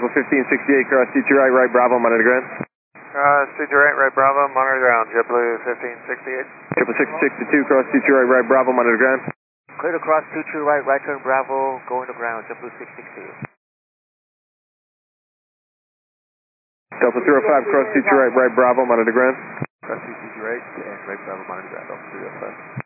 Triple 1568, cross 22 right, right Bravo, monitor ground. 22 right Bravo, monitor ground, JetBlue 1568. Triple 662, cross 22 right, right Bravo, monitor ground. Clear to cross 22 right, right turn Bravo, going to ground, JetBlue 662. Delta 305, cross 22 right, right Bravo, monitor ground. Cross 22 right, and right Bravo, monitor ground, Delta 305.